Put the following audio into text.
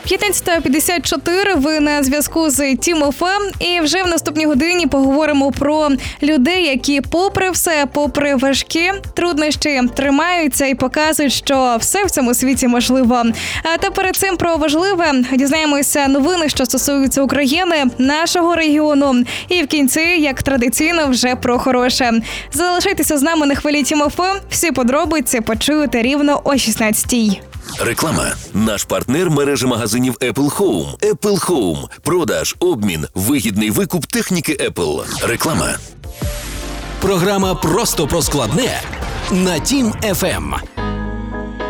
15:54, ви на зв'язку з Team FM, і вже в наступній годині поговоримо про людей, які попри все, попри важкі труднощі, тримаються і показують, що все в цьому світі можливо. Та перед цим про важливе дізнаємося новини, що стосуються України, нашого регіону, і в кінці, як традиційно, вже про хороше. Залишайтеся з нами на хвилі Team FM, всі подробиці почуєте рівно о 16:00. Реклама. Наш партнер – мережа магазинів Apple Home. Apple Home. Продаж, обмін, вигідний викуп техніки Apple. Реклама. Програма «Просто про складне» на Team FM.